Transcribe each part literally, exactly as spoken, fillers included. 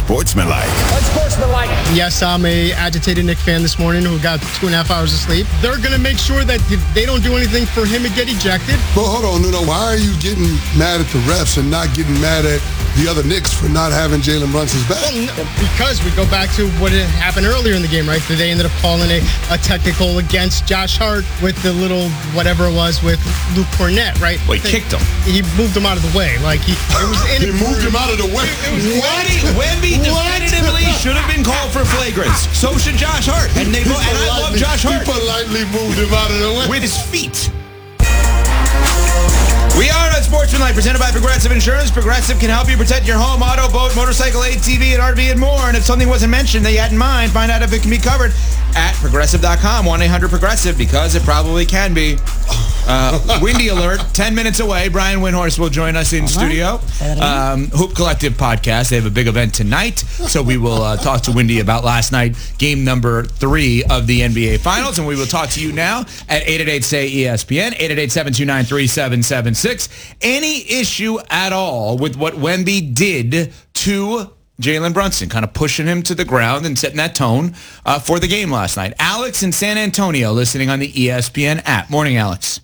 unsportsmanlike. Unsportsmanlike. Yes, I'm a agitated Knick fan this morning who got two and a half hours of sleep. They're going to make sure that they don't do anything for him to get ejected. But hold on, Nuno, why are you getting mad at the refs and not getting mad at the other Knicks for not having Jalen Brunson's back? Well, no, because we go back to what had happened earlier in the game, right? They ended up calling a, a technical against Josh Hart with the little whatever it was with Luke Cornett, right? Well, he they, kicked him. He moved him out of the way. Like he, it was in he moved him out of the way. Wemby, Wemby definitively should have been called for flagrants. So should Josh Hart. And, they, and I love Josh Hart. He politely moved him out of the way. With his feet. We are on Sportsmanlike, presented by Progressive Insurance. Progressive can help you protect your home, auto, boat, motorcycle, A T V, and R V, and more. And if something wasn't mentioned that you had in mind, find out if it can be covered at Progressive dot com, one eight hundred progressive, because it probably can be. Uh, windy alert, ten minutes away. Brian Windhorst will join us in All studio. Right. Um, Hoop Collective podcast. They have a big event tonight, so we will uh, talk to Windy about last night, game number three of the N B A Finals, and we will talk to you now at eight eight eight, S A Y, E S P N, eight eight eight, seven two nine, three seven seven six. Any issue at all with what Wemby did to Jalen Brunson, kind of pushing him to the ground and setting that tone uh, for the game last night? Alex in San Antonio listening on the E S P N app. Morning, Alex.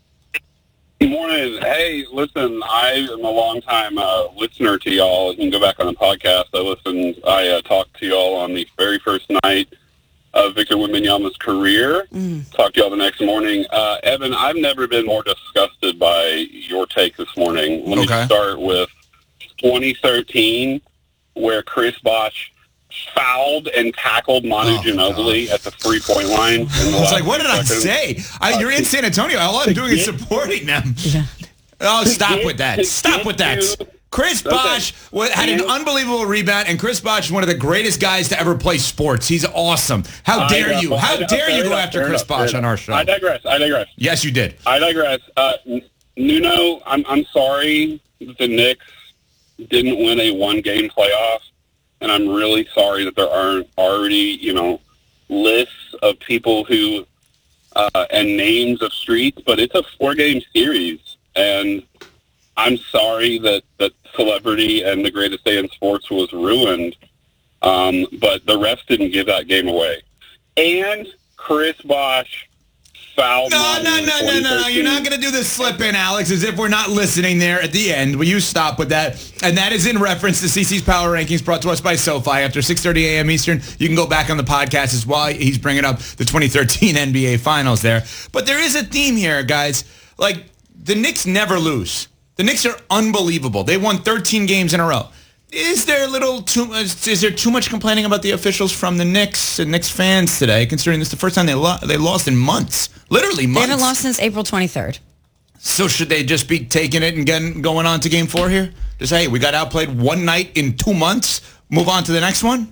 Good morning. Hey, listen, I am a long-time uh, listener to y'all. You can go back on the podcast. I listened, I uh, talked to y'all on the very first night of Victor Wembanyama's career. Mm. Talked to y'all the next morning. Uh, Evan, I've never been more disgusted by your take this morning. Let okay. me start with twenty thirteen, where Chris Bosh fouled and tackled Manu oh, Ginobili gosh. at the three-point line. I was like, what did I say? I, you're in San Antonio. All I'm doing is supporting them. Yeah. Oh, stop with that. Stop with that. Chris Bosh had an unbelievable rebound, and Chris Bosh is one of the greatest guys to ever play sports. He's awesome. How dare you? How dare you go after Chris Bosh on our show? I digress. I digress. Yes, you did. I digress. Uh, Nuno, I'm, I'm sorry that the Knicks didn't win a one-game playoff. And I'm really sorry that there aren't already, you know, lists of people who uh, and names of streets, but it's a four-game series. And I'm sorry that, that celebrity and the greatest day in sports was ruined, um, but the refs didn't give that game away. And Chris Bosh fouled. No, no, no, no, no, no. You're not going to do the slip-in, Alex, as if we're not listening there at the end. Will you stop with that? And that is in reference to C C's Power Rankings, brought to us by SoFi. After six thirty a.m. Eastern, you can go back on the podcast as well. He's bringing up the twenty thirteen N B A Finals there. But there is a theme here, guys. Like, the Knicks never lose. The Knicks are unbelievable. They won thirteen games in a row. Is there a little too is there too much complaining about the officials from the Knicks and Knicks fans today, considering this is the first time they lo- they lost in months, literally months? They haven't lost since April twenty-third. So should they just be taking it and getting going on to game four here? Just, hey, we got outplayed one night in two months. Move on to the next one?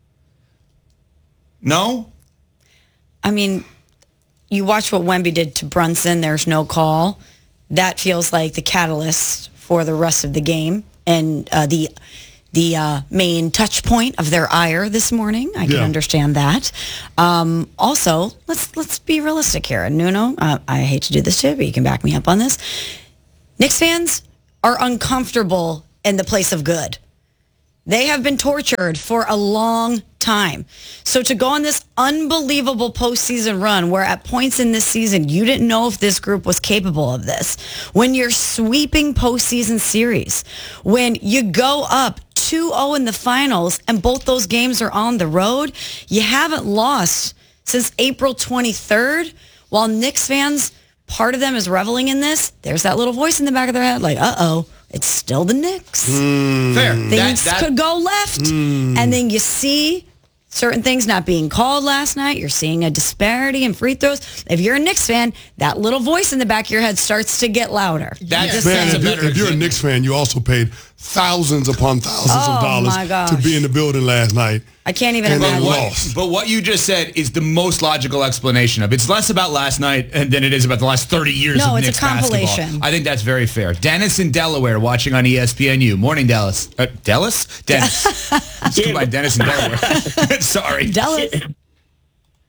No? I mean, you watch what Wemby did to Brunson. There's no call. That feels like the catalyst for the rest of the game. And uh, the the uh, main touch point of their ire this morning. I can yeah. understand that. Um, also, let's let's be realistic here. Nuno, uh, I hate to do this to you, but you can back me up on this. Knicks fans are uncomfortable in the place of good. They have been tortured for a long time. So to go on this unbelievable postseason run where at points in this season you didn't know if this group was capable of this, when you're sweeping postseason series, when you go up two oh in the finals and both those games are on the road, you haven't lost since April twenty-third, while Knicks fans, part of them is reveling in this, there's that little voice in the back of their head like, uh-oh, it's still the Knicks. Mm. Fair. Things that, that, could go left. Mm. And then you see certain things not being called last night. You're seeing a disparity in free throws. If you're a Knicks fan, that little voice in the back of your head starts to get louder. That's, Man, that's a if, better you're, if you're a Knicks fan, you also paid thousands upon thousands oh, of dollars to be in the building last night. I can't even and imagine. What, but what you just said is the most logical explanation of it. It's less about last night than it is about the last thirty years no, of it's Knicks a compilation. basketball. I think that's very fair. Dennis in Delaware watching on E S P N U. Morning, Dallas. Uh, Dallas? Dennis. Let's go by Dennis in Delaware. Sorry. Dallas.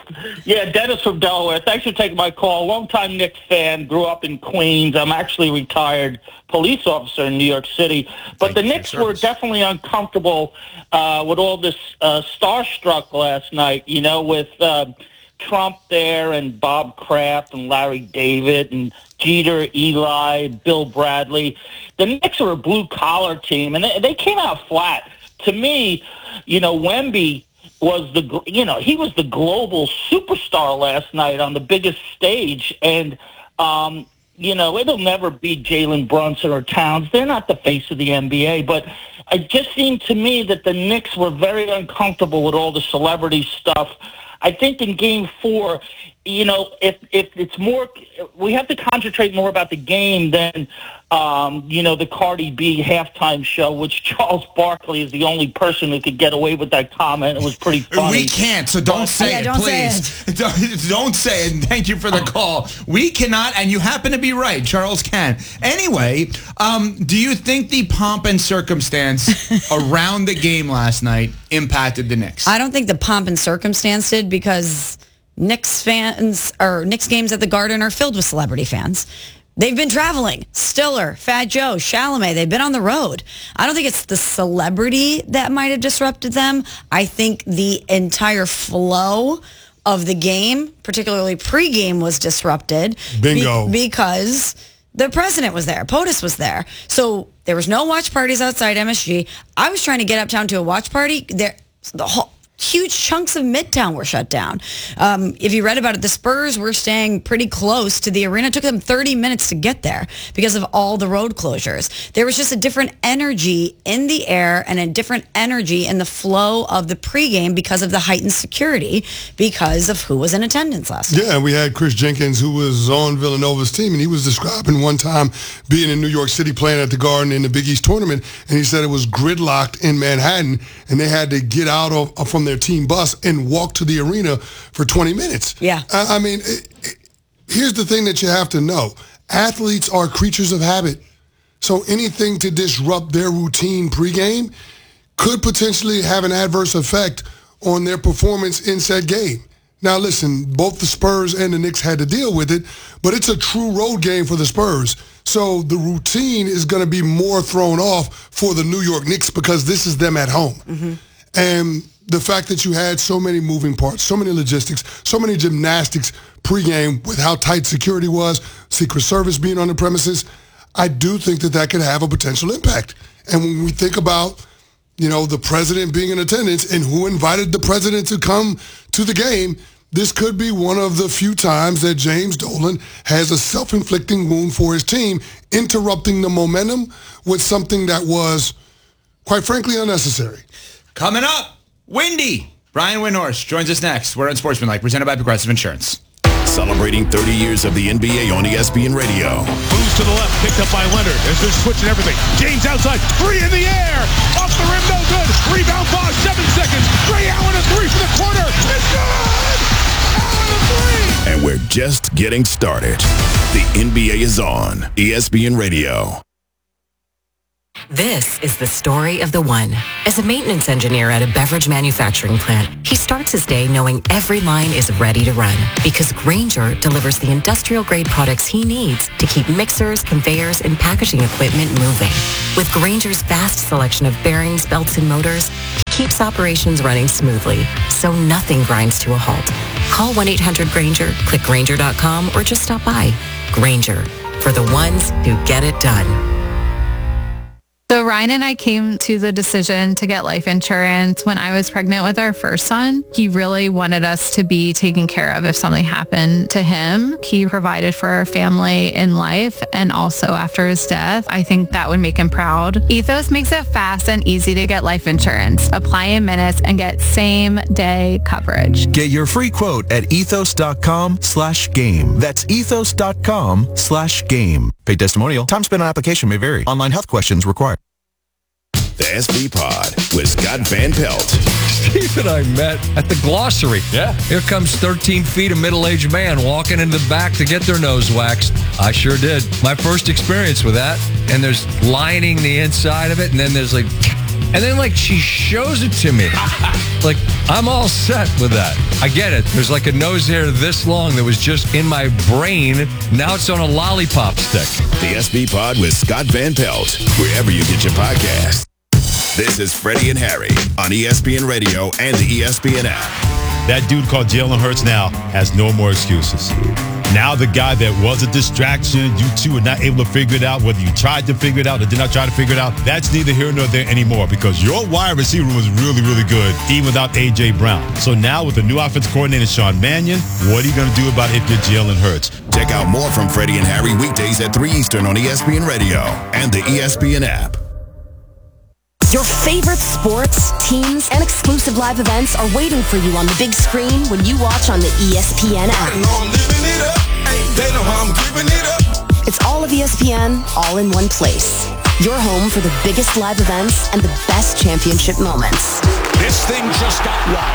Yeah, Dennis from Delaware. Thanks for taking my call. Longtime Knicks fan. Grew up in Queens. I'm actually a retired police officer in New York City. But Thank the you for Knicks your were service. definitely uncomfortable uh, with all this uh, starstruck last night, you know, with uh, Trump there and Bob Kraft and Larry David and Jeter, Eli, Bill Bradley. The Knicks are a blue-collar team, and they, they came out flat. To me, you know, Wemby was the, you know, he was the global superstar last night on the biggest stage. And, um, you know, it'll never be Jalen Brunson or Towns. They're not the face of the N B A. But it just seemed to me that the Knicks were very uncomfortable with all the celebrity stuff. I think in game four, you know, if if it's more, we have to concentrate more about the game than, um, you know, the Cardi B halftime show, which Charles Barkley is the only person who could get away with that comment. It was pretty funny. We can't, so don't say Yeah, it, don't say please. Don't, don't say it, and thank you for the call. We cannot, and you happen to be right. Charles can. Anyway, um, do you think the pomp and circumstance around the game last night impacted the Knicks? I don't think the pomp and circumstance did, because Knicks fans or Knicks games at the Garden are filled with celebrity fans. They've been traveling. Stiller, Fat Joe, Chalamet, they've been on the road. I don't think it's the celebrity that might have disrupted them. I think the entire flow of the game, particularly pregame, was disrupted. Bingo. be- because the president was there. POTUS was there. So there was no watch parties outside M S G. I was trying to get uptown to a watch party. There, the whole... Huge chunks of Midtown were shut down. Um, if you read about it, the Spurs were staying pretty close to the arena. It took them thirty minutes to get there because of all the road closures. There was just a different energy in the air and a different energy in the flow of the pregame because of the heightened security, because of who was in attendance last night. Yeah, and we had Chris Jenkins, who was on Villanova's team, and he was describing one time being in New York City playing at the Garden in the Big East tournament, and he said it was gridlocked in Manhattan, and they had to get out of from their team bus and walk to the arena for twenty minutes. Yeah. I, I mean, it, it, here's the thing that you have to know. Athletes are creatures of habit. So anything to disrupt their routine pregame could potentially have an adverse effect on their performance in said game. Now, listen, both the Spurs and the Knicks had to deal with it, but it's a true road game for the Spurs. So the routine is going to be more thrown off for the New York Knicks because this is them at home. Mm-hmm. And the fact that you had so many moving parts, so many logistics, so many gymnastics pregame with how tight security was, Secret Service being on the premises, I do think that that could have a potential impact. And when we think about, you know, the president being in attendance and who invited the president to come to the game, this could be one of the few times that James Dolan has a self-inflicting wound for his team, interrupting the momentum with something that was, quite frankly, unnecessary. Coming up, Windy. Brian Windhorst joins us next. We're on Sportsmanlike, presented by Progressive Insurance. Celebrating thirty years of the N B A on E S P N Radio. Moves to the left, picked up by Leonard. As they're switching everything. James outside, three in the air. Off the rim, no good. Rebound, Bosch, seven seconds. Ray Allen, a three for the corner. It's good! Allen, a three! And we're just getting started. The N B A is on E S P N Radio. This is the story of the one. As a maintenance engineer at a beverage manufacturing plant, he starts his day knowing every line is ready to run because Grainger delivers the industrial-grade products he needs to keep mixers, conveyors, and packaging equipment moving. With Grainger's vast selection of bearings, belts, and motors, he keeps operations running smoothly, so nothing grinds to a halt. Call one eight hundred Grainger, click Grainger dot com, or just stop by. Grainger, for the ones who get it done. So Ryan and I came to the decision to get life insurance when I was pregnant with our first son. He really wanted us to be taken care of if something happened to him. He provided for our family in life and also after his death. I think that would make him proud. Ethos makes it fast and easy to get life insurance. Apply in minutes and get same day coverage. Get your free quote at ethos.com slash game. That's ethos.com slash game. Paid testimonial. Time spent on application may vary. Online health questions required. The S B Pod with Scott Van Pelt. Steve and I met at the Glossary. Yeah. Here comes thirteen feet of middle-aged man walking into the back to get their nose waxed. I sure did. My first experience with that. And there's lining the inside of it, and then there's like And then, like, she shows it to me. Like, I'm all set with that. I get it. There's like a nose hair this long that was just in my brain. Now it's on a lollipop stick. The S B Pod with Scott Van Pelt, wherever you get your podcast. This is Freddie and Harry on E S P N Radio and the E S P N app. That dude called Jalen Hurts now has no more excuses. Now the guy that was a distraction, you two are not able to figure it out, whether you tried to figure it out or did not try to figure it out, that's neither here nor there anymore because your wide receiver room was really, really good, even without A J. Brown. So now with the new offensive coordinator, Sean Mannion, what are you going to do about it if you're Jalen Hurts? Check out more from Freddie and Harry weekdays at three Eastern on E S P N Radio and the E S P N app. Your favorite sports, teams, and exclusive live events are waiting for you on the big screen when you watch on the E S P N app. They know how I'm giving it up. It's all of E S P N, all in one place. Your home for the biggest live events and the best championship moments. This thing just got wild.